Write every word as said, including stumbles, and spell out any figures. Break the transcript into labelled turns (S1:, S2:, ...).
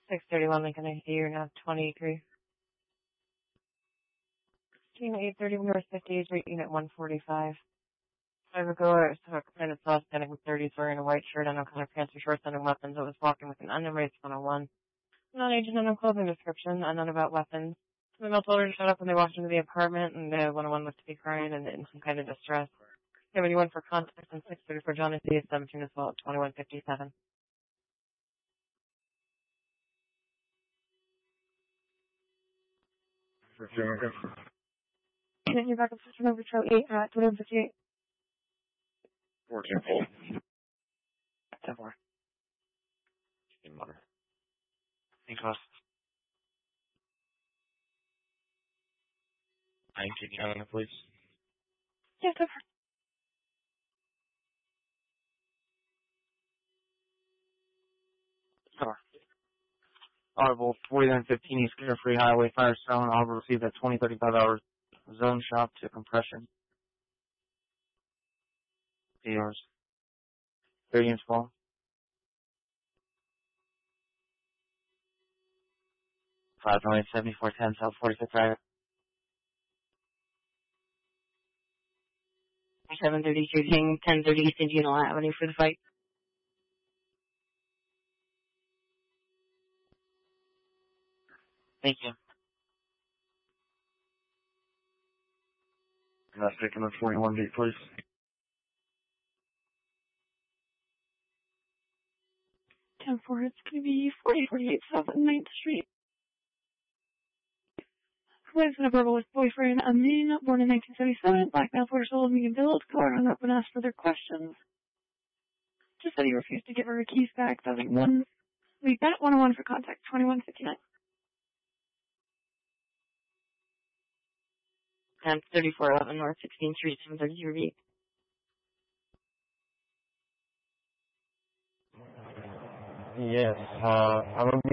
S1: six thirty-one Lincoln I C, you're now twenty-three. Team eight thirty-one North fifty-eighth Street, Unit one forty-five. I would go a kind of saw standing with thirties wearing a white shirt and no kind of pants or shorts and weapons. It was walking with an unknown one oh one. Non-agent unknown clothing description, unknown about weapons. The male told her to shut up when they walked into the apartment, and the one oh one looked to be crying and in some kind of distress. seventy-one for contact and six thirty for John C. seventeen as well at twenty-one fifty-seven. Can you back up to number eight at twenty-one fifty-eight?
S2: fourteen full. ten four. In water. Thanks, boss. nineteen Canada, please.
S1: Yes, over.
S2: Sure. Audible forty-nine fifteen East Carefree Highway, Firestone. I'll receive that twenty thirty-five hour zone shop to compression. To yours. thirty inch wall. five million seventy-four ten South forty-fifth Drive.
S1: seven thirty-three King, ten thirty East Indiana Avenue for the fight.
S2: Thank you. Can I stick in the forty-one beat, please?
S1: ten four, it's going to be forty forty-eight South ninth Street. Provides an verbal with boyfriend, Amin, born in nineteen seventy-seven, black male, four years old, medium build, car hung up and asked for their questions. Just said he refused to give her her keys back, so one, leave that one oh one for contact, twenty-one fifty-nine. ten thirty-four eleven North sixteenth Street, seven thirty-three.
S3: Yes, uh, I'm going to be